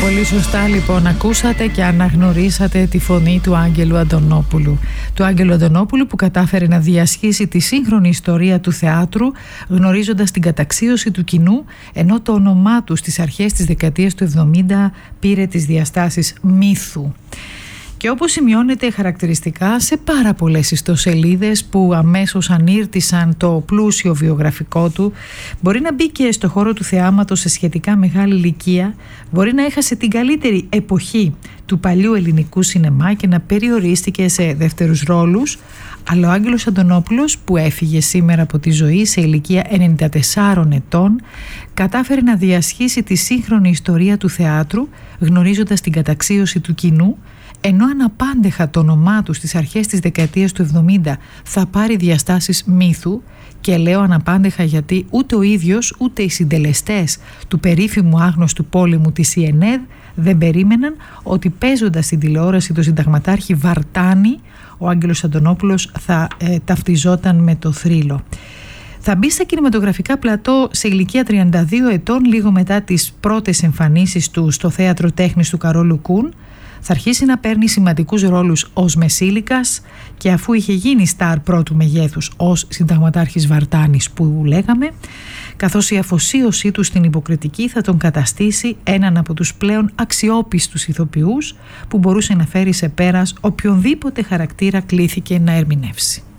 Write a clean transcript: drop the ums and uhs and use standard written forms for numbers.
Πολύ σωστά λοιπόν ακούσατε και αναγνωρίσατε τη φωνή του Άγγελου Αντωνόπουλου. Του Άγγελου Αντωνόπουλου που κατάφερε να διασχίσει τη σύγχρονη ιστορία του θεάτρου γνωρίζοντας την καταξίωση του κοινού, ενώ το όνομά του στις αρχές της δεκαετίας του 70 πήρε τις διαστάσεις μύθου. Και όπως σημειώνεται χαρακτηριστικά σε πάρα πολλές ιστοσελίδες που αμέσως ανήρτησαν το πλούσιο βιογραφικό του, μπορεί να μπήκε στο χώρο του θεάματος σε σχετικά μεγάλη ηλικία, μπορεί να έχασε την καλύτερη εποχή του παλιού ελληνικού σινεμά και να περιορίστηκε σε δεύτερους ρόλους, αλλά ο Άγγελος Αντωνόπουλος, που έφυγε σήμερα από τη ζωή σε ηλικία 94 ετών, κατάφερε να διασχίσει τη σύγχρονη ιστορία του θεάτρου γνωρίζοντας την καταξίωση του κοινού, ενώ αναπάντεχα το όνομά του στις αρχές της δεκαετίας του 70 θα πάρει διαστάσεις μύθου, και λέω αναπάντεχα γιατί ούτε ο ίδιος ούτε οι συντελεστές του περίφημου άγνωστου πόλεμου της ΙΕΝΕΔ δεν περίμεναν ότι παίζοντας στην τηλεόραση το συνταγματάρχη Βαρτάνη, ο Άγγελος Αντωνόπουλος θα ταυτιζόταν με το θρύλο. Θα μπει στα κινηματογραφικά πλατό σε ηλικία 32 ετών, λίγο μετά τις πρώτες εμφανίσεις του στο θέατρο τέχνης του Καρόλου Κούν. Θα αρχίσει να παίρνει σημαντικούς ρόλους ως μεσήλικας, και αφού είχε γίνει στάρ πρώτου μεγέθους ως συνταγματάρχης Βαρτάνης που λέγαμε, καθώς η αφοσίωσή του στην υποκριτική θα τον καταστήσει έναν από τους πλέον αξιόπιστους ηθοποιούς που μπορούσε να φέρει σε πέρας οποιονδήποτε χαρακτήρα κλήθηκε να ερμηνεύσει.